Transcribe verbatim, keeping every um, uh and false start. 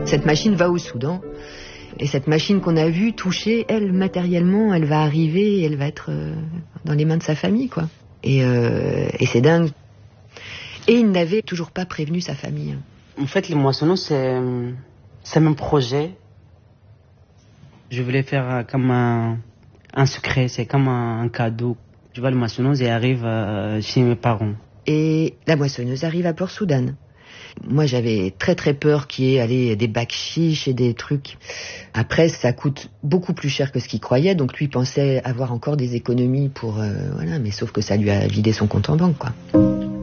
Cette machine va au Soudan. Et cette machine qu'on a vue toucher, elle, matériellement, elle va arriver et elle va être euh, dans les mains de sa famille, quoi. Et, euh, et c'est dingue. Et il n'avait toujours pas prévenu sa famille. En fait, les moissonneuses, c'est, c'est mon projet. Je voulais faire comme un, un secret, c'est comme un, un cadeau. Je vois, les moissonneuses, elles arrivent euh, chez mes parents. Et la moissonneuse arrive à Port-Soudan. Moi, j'avais très très peur qu'il y ait allez, des bacs chiches et des trucs. Après, ça coûte beaucoup plus cher que ce qu'il croyait, donc lui pensait avoir encore des économies pour... Euh, voilà, mais sauf que ça lui a vidé son compte en banque, quoi.